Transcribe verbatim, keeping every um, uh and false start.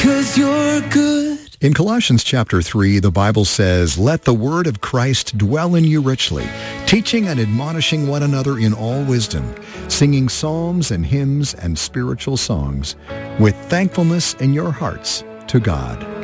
'cause you're good. In Colossians chapter three, the Bible says, "Let the word of Christ dwell in you richly, teaching and admonishing one another in all wisdom, singing psalms and hymns and spiritual songs with thankfulness in your hearts to God."